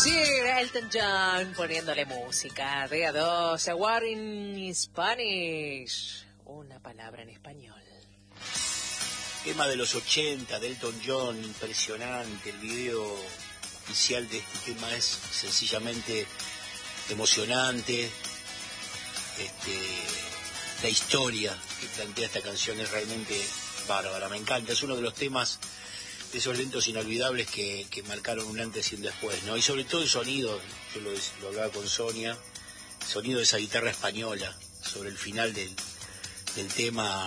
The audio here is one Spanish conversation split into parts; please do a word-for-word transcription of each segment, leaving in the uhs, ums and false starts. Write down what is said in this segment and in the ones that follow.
Sí, Elton John poniéndole música. D A dos, a word in Spanish. Una palabra en español. Tema de los ochenta, de Elton John, impresionante. El video oficial de este tema es sencillamente emocionante. Este, la historia que plantea esta canción es realmente bárbara, me encanta. Es uno de los temas de esos lentos inolvidables que, que marcaron un antes y un después, ¿no? Y sobre todo el sonido, yo lo, lo hablaba con Sonia, el sonido de esa guitarra española sobre el final del, del tema,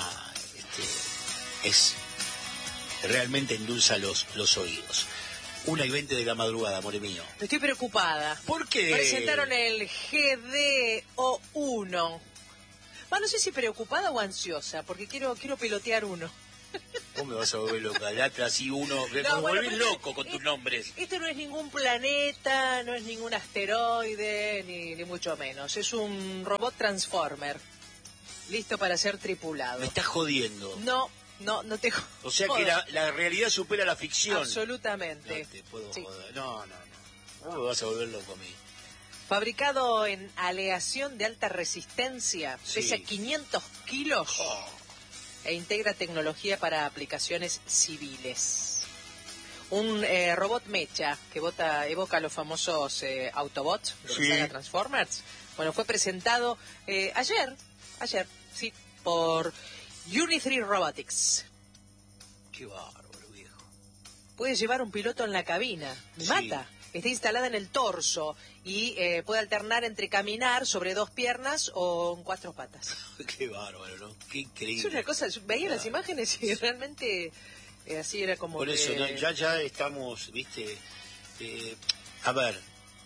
este, es realmente endulza los, los oídos. Una y veinte de la madrugada, amore mío. Estoy preocupada. ¿Por qué? Presentaron el G D O uno. Bueno, no sé si preocupada o ansiosa, porque quiero quiero pilotear uno. ¿Cómo me vas a volver loca? Latra así uno, No, me bueno, volvés pero loco con este, tus nombres. Este no es ningún planeta, no es ningún asteroide, ni, ni mucho menos. Es un robot transformer, listo para ser tripulado. Me estás jodiendo. No, no, no te O sea jodo. que la, la realidad supera la ficción. Absolutamente. No te puedo Sí. joder. No, no, no. ¿Cómo me vas a volver loco a mí? Fabricado en aleación de alta resistencia, Sí. pesa quinientos kilos Oh, e integra tecnología para aplicaciones civiles. Un eh, robot mecha que vota, evoca los famosos eh, Autobots de Sí. la saga Transformers. Bueno, fue presentado eh, ayer, ayer, sí, por Unitree Robotics. qué bárbaro, viejo. Puede llevar un piloto en la cabina. Me Sí. mata. Está instalada en el torso y eh, puede alternar entre caminar sobre dos piernas o en cuatro patas. Qué bárbaro, ¿no? Qué increíble. Es una cosa, yo veía las imágenes y realmente eh, así era como Por que... eso, ¿no? ya ya estamos, viste, eh, a ver,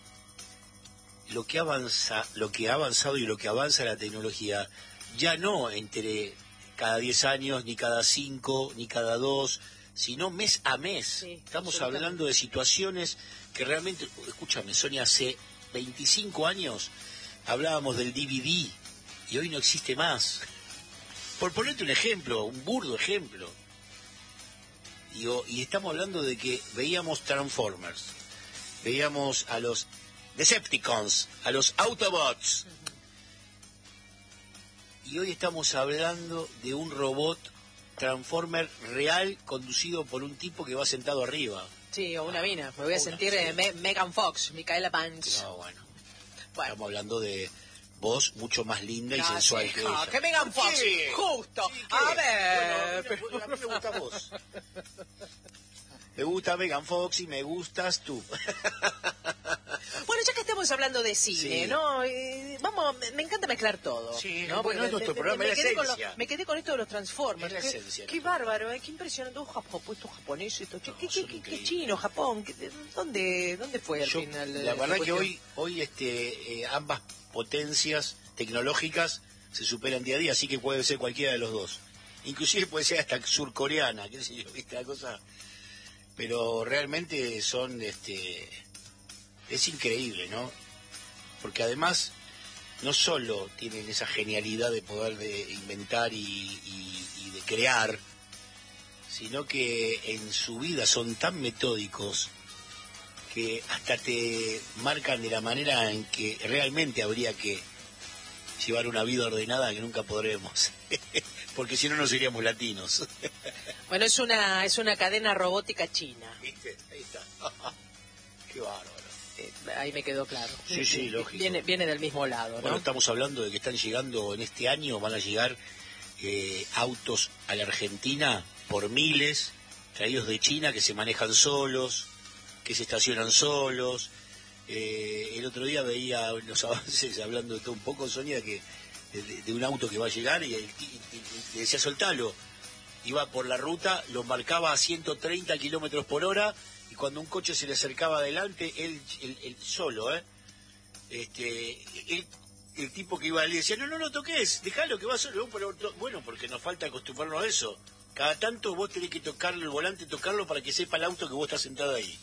lo que avanza, lo que ha avanzado y lo que avanza la tecnología, ya no entre cada diez años, ni cada cinco, ni cada dos, sino mes a mes. Sí, Estamos absolutamente. hablando de situaciones que realmente, escúchame, Sonia, hace veinticinco años hablábamos del D V D y hoy no existe más. Por ponerte un ejemplo, un burdo ejemplo. Y, o- y estamos hablando de que veíamos Transformers, veíamos a los Decepticons, a los Autobots. Y hoy estamos hablando de un robot Transformer real conducido por un tipo que va sentado arriba. Sí, o una mina. Me voy a Una, sentir sí. eh, Me- Megan Fox, Micaela Banks. No, bueno, Bueno. estamos hablando de voz mucho más linda y No, sensual sí, que ja, ella. que Megan ¿Por Fox, qué? justo. Sí, ¿qué? A ver, Bueno, a mí, a mí me gusta vos. Me gusta Megan Fox y me gustas tú. Bueno, ya que estamos hablando de cine, Sí. ¿no? Eh, vamos, me, me encanta mezclar todo. Sí, ¿no? bueno, Porque es nuestro programa, me, es la quedé con lo- esencia. me quedé con esto de los Transformers. Es la Qué- esencia, Qué ¿no? bárbaro, ¿eh? Qué impresionante. Un Japón, puesto japonés, esto. Che, No, ¿Qué, son qué, qué, qué increíbles. chino, Japón? ¿Qué- ¿Dónde, dónde fue al Yo, final? la eh, verdad que cuestión? hoy, hoy este, eh, ambas potencias tecnológicas se superan día a día, así que puede ser cualquiera de los dos. Inclusive puede ser hasta surcoreana, qué sé yo, viste la cosa. Pero realmente son, este, es increíble, ¿no? Porque además no solo tienen esa genialidad de poder de inventar y, y- y de crear, sino que en su vida son tan metódicos que hasta te marcan de la manera en que realmente habría que llevar una vida ordenada que nunca podremos, porque si no no seríamos latinos. Bueno, es una, es una cadena robótica china. ¿Viste? Ahí está. Qué bárbaro. Eh, ahí me quedó claro. Sí, sí, lógico. Viene, viene del mismo lado, ¿no? Bueno, estamos hablando de que están llegando en este año, van a llegar eh, autos a la Argentina por miles, traídos de China, que se manejan solos, que se estacionan solos. Eh, el otro día veía los avances, hablando de todo un poco, Sonia, que de, de un auto que va a llegar y, el, y- y- y decía soltalo. Iba por la ruta, lo marcaba a ciento treinta kilómetros por hora y cuando un coche se le acercaba adelante, él, él, él solo, ¿eh? Este, él, el tipo que iba, le decía, no, no, no toques, déjalo que va solo. Pero, bueno, porque nos falta acostumbrarnos a eso. Cada tanto vos tenés que tocarlo el volante, tocarlo para que sepa el auto que vos estás sentado ahí.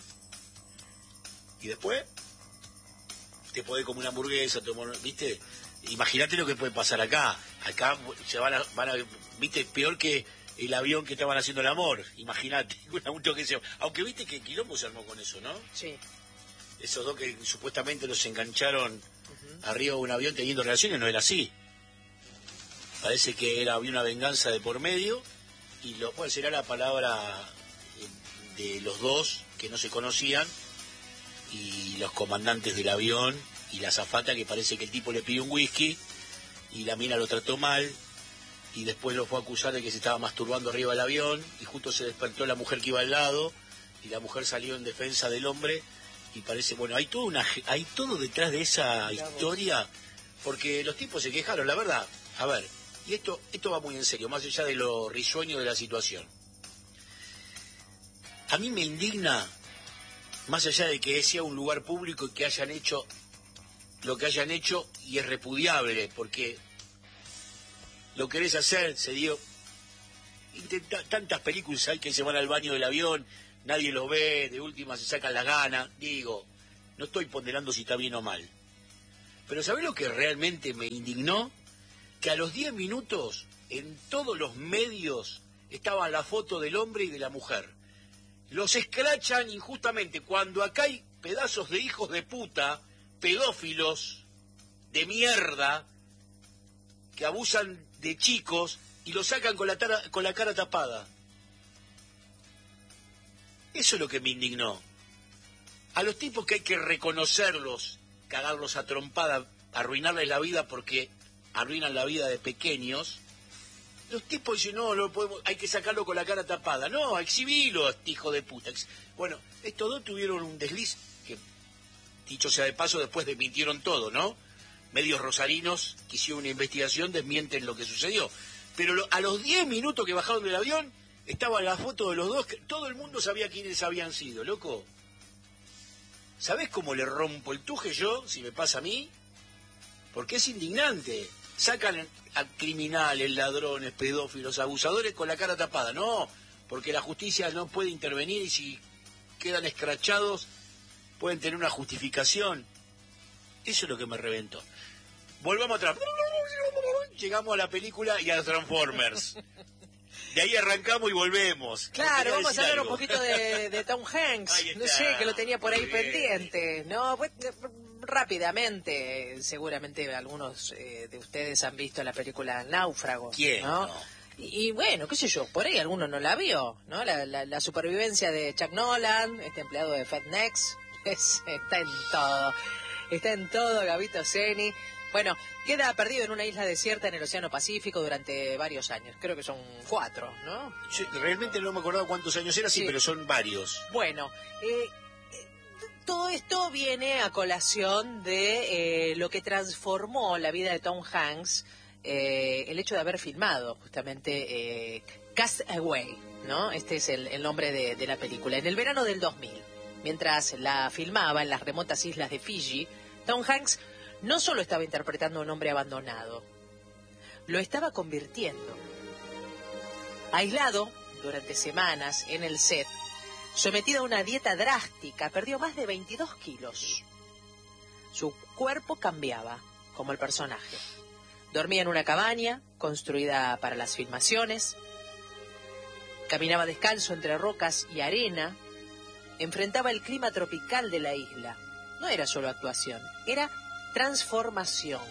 Y después te podés comer una hamburguesa, tomar, ¿viste? Imagínate lo que puede pasar acá. Acá se van a, van a, ¿viste? Peor que el avión que estaban haciendo el amor. Imagínate, un auto que se... Aunque viste que quilombo se armó con eso, ¿no? Sí. esos dos que supuestamente los engancharon uh-huh. arriba de un avión teniendo relaciones, no era así. Parece que era, había una venganza de por medio, y lo cual será la palabra de los dos que no se conocían, y los comandantes del avión, y la azafata, que parece que el tipo le pidió un whisky, y la mina lo trató mal, y después lo fue a acusar de que se estaba masturbando arriba del avión, y justo se despertó la mujer que iba al lado, y la mujer salió en defensa del hombre, y parece, bueno, hay todo una, hay todo detrás de esa historia, porque los tipos se quejaron, la verdad. A ver, y esto, esto va muy en serio, más allá de lo risueño de la situación. A mí me indigna, más allá de que sea un lugar público y que hayan hecho lo que hayan hecho, y es repudiable, porque lo querés hacer, se dio, intenta, tantas películas hay que se van al baño del avión, nadie los ve, de última se sacan las ganas, digo, no estoy ponderando si está bien o mal, pero ¿sabés lo que realmente me indignó? Que a los diez minutos, en todos los medios, estaba la foto del hombre y de la mujer. Los escrachan injustamente, cuando acá hay pedazos de hijos de puta, pedófilos de mierda, que abusan de chicos y los sacan con la, tara, con la cara tapada. Eso es lo que me indignó. A los tipos que hay que reconocerlos, cagarlos a trompada, arruinarles la vida porque arruinan la vida de pequeños, los tipos dicen, no, no podemos, hay que sacarlo con la cara tapada. No, exhibilo, este hijo de puta. Bueno, estos dos tuvieron un desliz que, dicho sea de paso, después desmintieron todo, ¿no? Medios rosarinos que hicieron una investigación desmienten lo que sucedió. Pero lo, a los diez minutos que bajaron del avión, estaba la foto de los dos, que todo el mundo sabía quiénes habían sido, loco. ¿Sabés cómo le rompo el tuje yo, si me pasa a mí? Porque es indignante. Sacan a criminales, ladrones, pedófilos, abusadores con la cara tapada. No, porque la justicia no puede intervenir, y si quedan escrachados pueden tener una justificación. Eso es lo que me reventó. Volvamos atrás. Llegamos a la película y a los Transformers. De ahí arrancamos y volvemos. Claro, vamos a hablar algo. un poquito de, de Tom Hanks. No sé, que lo tenía por ahí pendiente. No, pues, rápidamente, seguramente algunos eh, de ustedes han visto la película Náufrago. ¿Quién? ¿no? No. Y, y bueno, qué sé yo, por ahí alguno no la vio, ¿no? La, la, la supervivencia de Chuck Nolan, este empleado de FedNex, es, está en todo. Está en todo, Gabito Ceni. Bueno, queda perdido en una isla desierta en el Océano Pacífico durante varios años. Creo que son cuatro, ¿no? Yo realmente no me acordaba cuántos años era, sí, sí, pero son varios. Bueno, eh, todo esto viene a colación de eh, lo que transformó la vida de Tom Hanks, eh, el hecho de haber filmado justamente eh, Cast Away, ¿no? Este es el, el nombre de, de la película. En el verano del dos mil, mientras la filmaba en las remotas islas de Fiji, Tom Hanks no solo estaba interpretando a un hombre abandonado, lo estaba convirtiendo. Aislado durante semanas en el set, sometido a una dieta drástica, perdió más de veintidós kilos. Su cuerpo cambiaba, como el personaje. Dormía en una cabaña construida para las filmaciones, caminaba descalzo entre rocas y arena, enfrentaba el clima tropical de la isla. No era solo actuación, era transformación.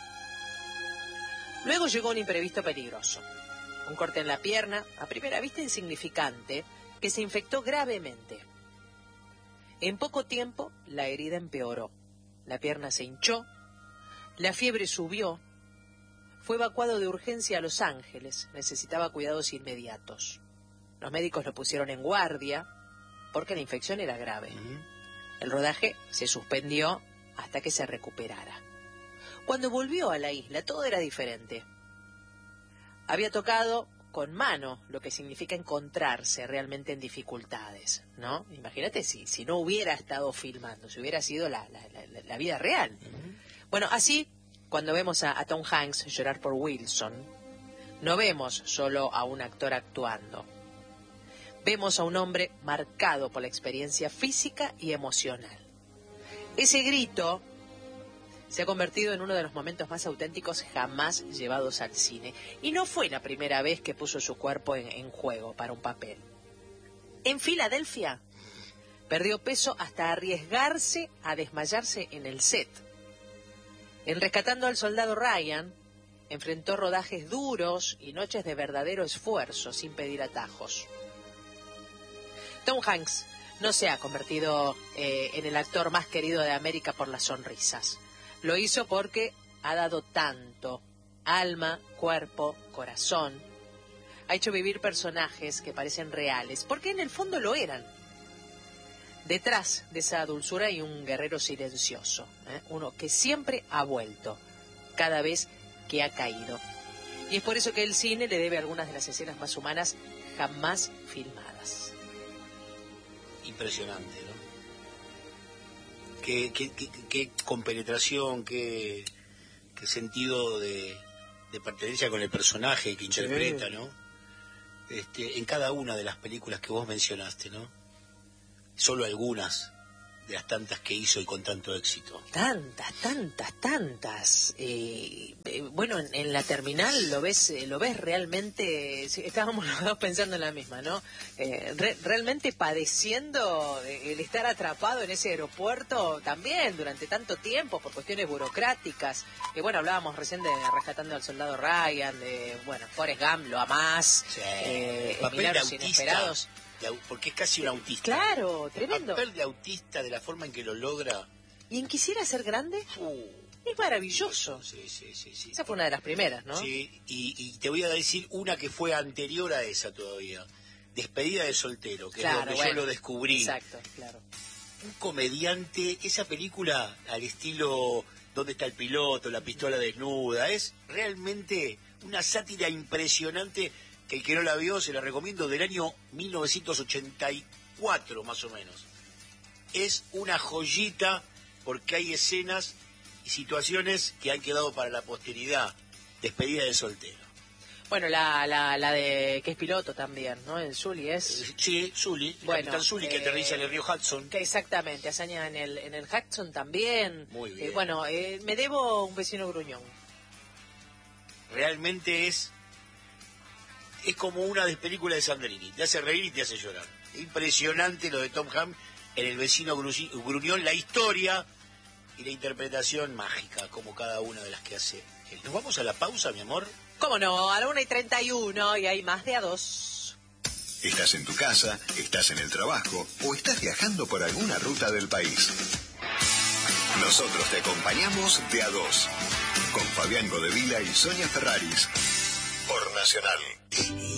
Luego llegó un imprevisto peligroso. Un corte en la pierna, a primera vista insignificante, que se infectó gravemente. En poco tiempo, la herida empeoró. La pierna se hinchó, la fiebre subió. Fue evacuado de urgencia a Los Ángeles. Necesitaba cuidados inmediatos. Los médicos lo pusieron en guardia porque la infección era grave. El rodaje se suspendió hasta que se recuperara. Cuando volvió a la isla, todo era diferente. Había tocado con mano lo que significa encontrarse realmente en dificultades, ¿no? Imagínate si, si no hubiera estado filmando, si hubiera sido la, la, la, la vida real. Uh-huh. Bueno, así, cuando vemos a, a Tom Hanks llorar por Wilson, no vemos solo a un actor actuando. Vemos a un hombre marcado por la experiencia física y emocional. Ese grito se ha convertido en uno de los momentos más auténticos jamás llevados al cine. Y no fue la primera vez que puso su cuerpo en, en juego para un papel. En Filadelfia, Perdió peso hasta arriesgarse a desmayarse en el set. En Rescatando al Soldado Ryan, enfrentó rodajes duros y noches de verdadero esfuerzo sin pedir atajos. Tom Hanks no se ha convertido eh, en el actor más querido de América por las sonrisas. Lo hizo porque ha dado tanto, alma, cuerpo, corazón. Ha hecho vivir personajes que parecen reales, porque en el fondo lo eran. Detrás de esa dulzura hay un guerrero silencioso, ¿eh? Uno que siempre ha vuelto, cada vez que ha caído. Y es por eso que el cine le debe algunas de las escenas más humanas jamás filmadas. Impresionante, ¿no? Qué, qué, qué, qué compenetración, qué, qué sentido de, de pertenencia con el personaje que interpreta, sí. ¿No? Este, en cada una de las películas que vos mencionaste, ¿no? Solo algunas de las tantas que hizo y con tanto éxito. Tantas, tantas, tantas. Eh, eh, bueno, en, en La Terminal lo ves, eh, lo ves realmente. Sí, estábamos los dos pensando en la misma, ¿no? Eh, re, realmente padeciendo el estar atrapado en ese aeropuerto también durante tanto tiempo por cuestiones burocráticas. Que bueno, hablábamos recién de Rescatando al Soldado Ryan, de bueno, Forrest Gump, lo amás, sí, eh, papel de autista. Inesperados. Porque es casi un autista. Claro, tremendo. El papel de autista, de la forma en que lo logra. ¿Y en Quisiera ser grande? Uh, es maravilloso. Sí, sí, sí, sí. Esa fue una de las primeras, ¿no? Sí, y, y te voy a decir una que fue anterior a esa todavía. Despedida de soltero, que claro, es donde bueno, yo lo descubrí. Exacto, claro. Un comediante, esa película al estilo ¿Dónde está el piloto?, La pistola desnuda, es realmente una sátira impresionante. Que el que no la vio, se la recomiendo, del año mil novecientos ochenta y cuatro más o menos. Es una joyita porque hay escenas y situaciones que han quedado para la posteridad. Despedida de soltero. Bueno, la, la, la de que es piloto también, ¿no? El Sully es... Sí, Sully, el bueno, capitán Sully, eh, que aterriza en el río Hudson. Que exactamente, hazaña en el, en el Hudson también. Muy bien. Eh, bueno, eh, me debo Un vecino gruñón. Realmente es... Es como una de películas de Sandrini, te hace reír y te hace llorar. Impresionante lo de Tom Hanks en El vecino gruñón, la historia y la interpretación mágica, como cada una de las que hace él. ¿Nos vamos a la pausa, mi amor? ¿Cómo no? A la una y treinta y uno y hay más de a dos. Estás en tu casa, estás en el trabajo o estás viajando por alguna ruta del país. Nosotros te acompañamos de a dos, con Fabián Godevila y Sonia Ferraris, por Nacional.